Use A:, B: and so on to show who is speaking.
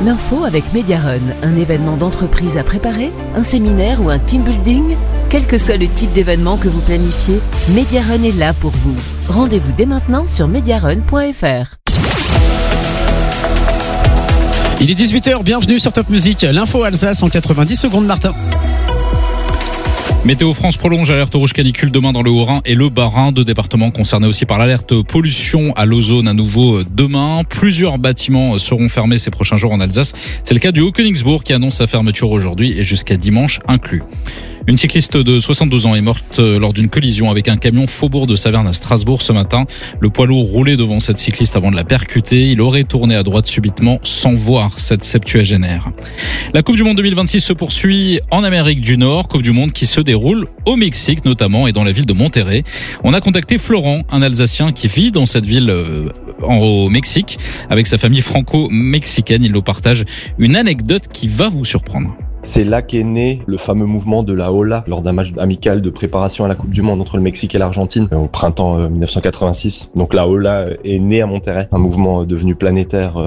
A: L'info avec Mediarun, un événement d'entreprise à préparer, un séminaire ou un team building. Quel que soit le type d'événement que vous planifiez, Mediarun est là pour vous. Rendez-vous dès maintenant sur mediarun.fr.
B: Il est 18h, bienvenue sur Top Music, l'info Alsace en 90 secondes, Martin.
C: Météo France prolonge l'alerte rouge canicule demain dans le Haut-Rhin et le Bas-Rhin, 2 départements concernés aussi par l'alerte pollution à l'ozone à nouveau demain. Plusieurs bâtiments seront fermés ces prochains jours en Alsace. C'est le cas du Haut-Königsbourg qui annonce sa fermeture aujourd'hui et jusqu'à dimanche inclus. Une cycliste de 72 ans est morte lors d'une collision avec un camion Faubourg de Saverne à Strasbourg ce matin. Le poids lourd roulait devant cette cycliste avant de la percuter. Il aurait tourné à droite subitement sans voir cette septuagénaire. La Coupe du Monde 2026 se poursuit en Amérique du Nord. Coupe du Monde qui se déroule au Mexique notamment et dans la ville de Monterrey. On a contacté Florent, un Alsacien qui vit dans cette ville au Mexique avec sa famille franco-mexicaine. Il nous partage une anecdote qui va vous surprendre.
D: C'est là qu'est né le fameux mouvement de la Ola lors d'un match amical de préparation à la Coupe du Monde entre le Mexique et l'Argentine au printemps 1986. Donc la Ola est née à Monterrey, un mouvement devenu planétaire